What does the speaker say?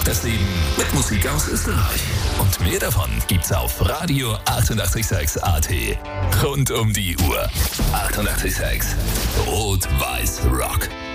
Das Leben mit Musik aus Österreich. Und mehr davon gibt's auf Radio 886 AT. Rund um die Uhr. 886 Rot-Weiß Rock.